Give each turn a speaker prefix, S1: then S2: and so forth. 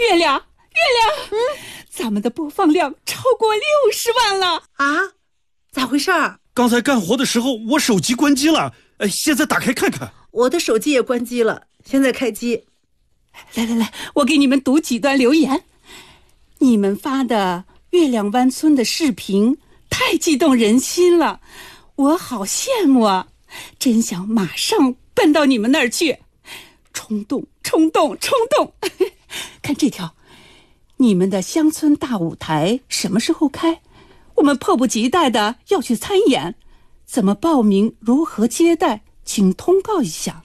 S1: 月亮，咱们的播放量超过60万了
S2: 啊！咋回事儿？
S3: 刚才干活的时候我手机关机了，现在打开看看。
S2: 我的手机也关机了，现在开机。
S1: 来，我给你们读几段留言。你们发的月亮湾村的视频太激动人心了，我好羡慕啊，真想马上奔到你们那儿去。冲动看这条，你们的乡村大舞台什么时候开？我们迫不及待的要去参演，怎么报名，如何接待，请通告一下。